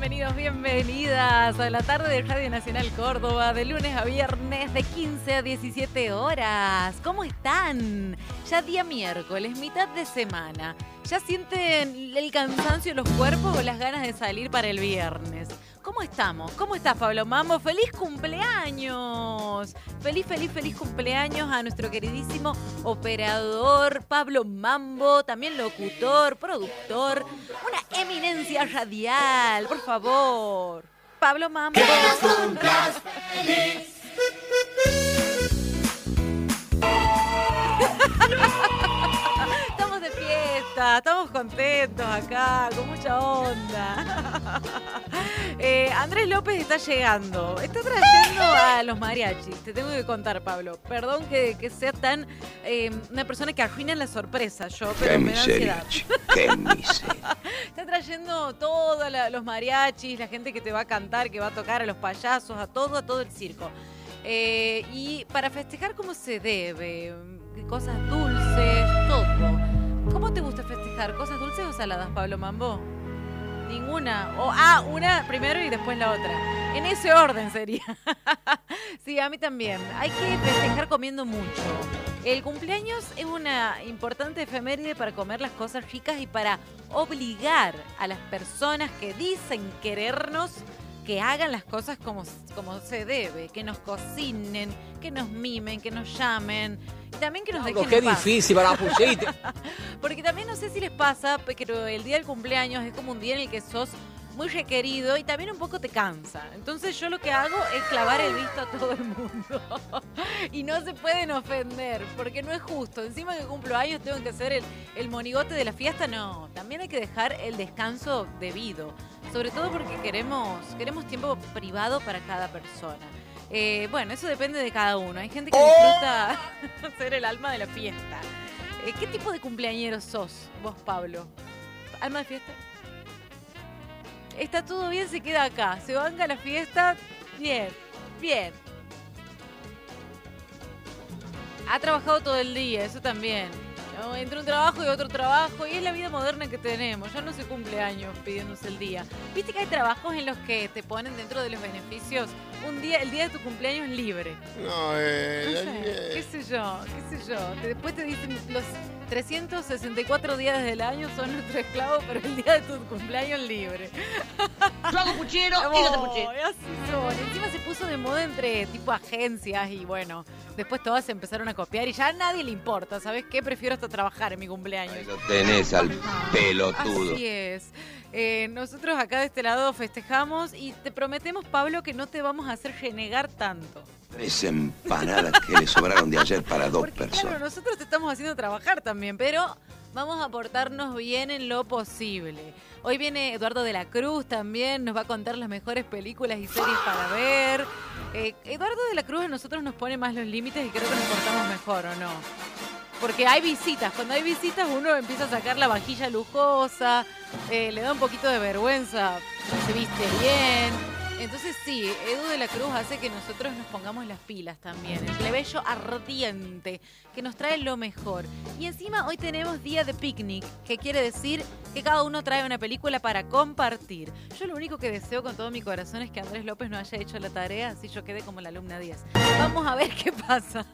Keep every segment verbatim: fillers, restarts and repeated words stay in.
bienvenidos, bienvenidas a la tarde de Radio Nacional Córdoba, de lunes a viernes de quince a diecisiete horas. ¿Cómo están? Ya día miércoles, mitad de semana. ¿Ya sienten el cansancio en los cuerpos o las ganas de salir para el viernes? ¿Cómo estamos? ¿Cómo estás, Pablo Mambo? ¡Feliz cumpleaños! Feliz, feliz, feliz cumpleaños a nuestro queridísimo operador Pablo Mambo, también locutor, productor, una eminencia radial, por favor. Pablo Mambo. ¡Que cumplas feliz! Estamos de fiesta, estamos contentos acá, con mucha onda. Eh, Andrés López está llegando, está trayendo a los mariachis. Te tengo que contar, Pablo. Perdón que, que sea tan eh, una persona que arruina la sorpresa yo, pero qué me da miseria, ansiedad. chico, qué miseria. Está trayendo todos los mariachis, la gente que te va a cantar, que va a tocar, a los payasos, a todo, a todo el circo. Eh, y para festejar como se debe, cosas dulces, todo. ¿Cómo te gusta festejar? ¿Cosas dulces o saladas, Pablo Mambo? Ninguna. O, ah, una primero y después la otra. En ese orden sería. Sí, a mí también. Hay que festejar comiendo mucho. El cumpleaños es una importante efeméride para comer las cosas ricas y para obligar a las personas que dicen querernos que hagan las cosas como, como se debe, que nos cocinen, que nos mimen, que nos llamen. Y también que nos dejen Qué en paz. difícil para la pusiste. Porque también no sé si les pasa, pero el día del cumpleaños es como un día en el que sos muy requerido y también un poco te cansa. Entonces yo lo que hago es clavar el visto a todo el mundo. Y no se pueden ofender, porque no es justo. Encima que cumplo años tengo que ser el, el monigote de la fiesta. No, también hay que dejar el descanso debido. Sobre todo porque queremos, queremos tiempo privado para cada persona. Eh, bueno, eso depende de cada uno. Hay gente que disfruta ser el alma de la fiesta. Eh, ¿Qué tipo de cumpleañero sos vos, Pablo? ¿Alma de fiesta? Está todo bien, se queda acá. Se banca la fiesta. Bien, bien. Ha trabajado todo el día, eso también. ¿No? Entre un trabajo y otro trabajo. Y es la vida moderna que tenemos. Ya no se cumple años pidiéndose el día. Viste que hay trabajos en los que te ponen dentro de los beneficios un día, el día de tu cumpleaños libre. No, eh, No sé, qué sé yo, qué sé yo. Que después te dicen los trescientos sesenta y cuatro días del año son nuestro esclavo, pero el día de tu cumpleaños libre. Yo hago puchero y no te puchero. Oh, así son. Encima se puso de moda entre tipo agencias y bueno, después todas se empezaron a copiar y ya a nadie le importa. ¿Sabes qué? Prefiero hasta trabajar en mi cumpleaños. ahí lo tenés al pelotudo. Así es. Eh, nosotros acá de este lado festejamos y te prometemos, Pablo, que no te vamos a hacer renegar tanto. Tres empanadas que le sobraron de ayer para dos Porque personas. claro, nosotros te estamos haciendo trabajar también, pero vamos a portarnos bien en lo posible. Hoy viene Eduardo de la Cruz también, nos va a contar las mejores películas y series para ver. Eh, Eduardo de la Cruz a nosotros nos pone más los límites y creo que nos portamos mejor, ¿o no? Porque hay visitas, cuando hay visitas uno empieza a sacar la vajilla lujosa, eh, le da un poquito de vergüenza, se viste bien. Entonces sí, Edu de la Cruz hace que nosotros nos pongamos las pilas también. El plebeyo ardiente, que nos trae lo mejor. Y encima hoy tenemos día de picnic, que quiere decir que cada uno trae una película para compartir. Yo lo único que deseo con todo mi corazón es que Andrés López no haya hecho la tarea, así yo quede como la alumna diez. Vamos a ver qué pasa.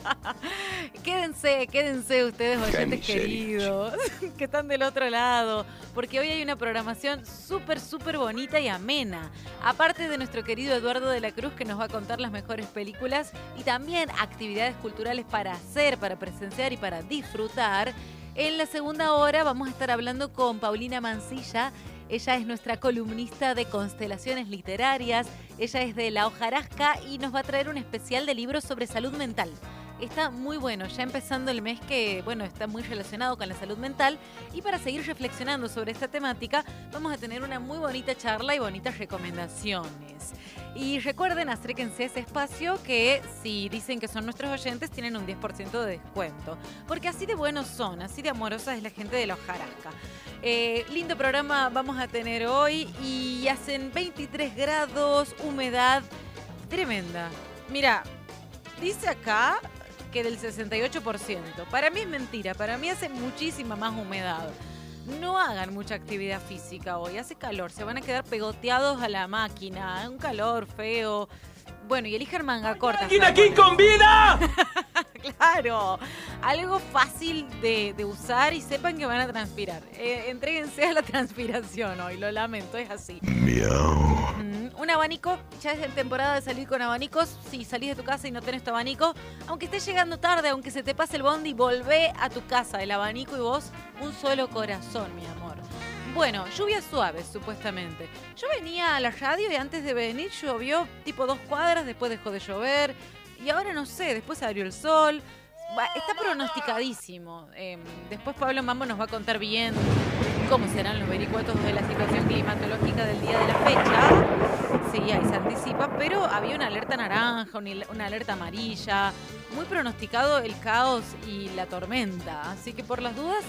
Quédense, quédense ustedes, oyentes miseria, queridos, que están del otro lado, porque hoy hay una programación súper, súper bonita y amena. Aparte de nuestro querido Eduardo de la Cruz, que nos va a contar las mejores películas y también actividades culturales para hacer, para presenciar y para disfrutar. En la segunda hora vamos a estar hablando con Paulina Mancilla. Ella es nuestra columnista de constelaciones literarias. Ella es de La Hojarasca y nos va a traer un especial de libros sobre salud mental. Está muy bueno, ya empezando el mes que, bueno, está muy relacionado con la salud mental. Y para seguir reflexionando sobre esta temática, vamos a tener una muy bonita charla y bonitas recomendaciones. Y recuerden, acérquense a ese espacio que si dicen que son nuestros oyentes, tienen un diez por ciento de descuento. Porque así de buenos son, así de amorosa es la gente de La Hojarasca. Eh, lindo programa vamos a tener hoy y hacen veintitrés grados, humedad tremenda. Mira, dice acá que del sesenta y ocho por ciento. Para mí es mentira, para mí hace muchísima más humedad. no hagan mucha actividad física hoy. Hace calor, se van a quedar pegoteados a la máquina. Un calor feo. Bueno, y elijan manga corta. ¿Quién aquí con vida? Claro, algo fácil de, de usar y sepan que van a transpirar. Eh, entréguense a la transpiración hoy, lo lamento, es así. Miau. Mm, un abanico, ya es en temporada de salir con abanicos. Si salís de tu casa y no tenés tu abanico, aunque estés llegando tarde, aunque se te pase el bondi, volvé a tu casa, el abanico y vos, un solo corazón, mi amor. Bueno, lluvias suaves, supuestamente. Yo venía a la radio y antes de venir llovió tipo dos cuadras, después dejó de llover. Y ahora no sé, después abrió el sol. Está pronosticadísimo. Eh, después Pablo Mambo nos va a contar bien cómo serán los vericuetos de la situación climatológica del día de la fecha. Sí, ahí se anticipa, pero había una alerta naranja, una alerta amarilla. Muy pronosticado el caos y la tormenta. Así que por las dudas,